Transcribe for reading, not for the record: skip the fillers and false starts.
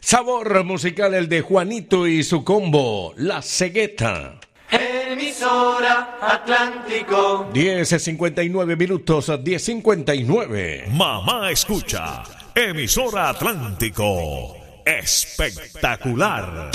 Sabor musical el de Juanito y su combo, La Cegueta. Emisora Atlántico. 10:59 minutos, 10:59. Mamá escucha, emisora Atlántico. Espectacular.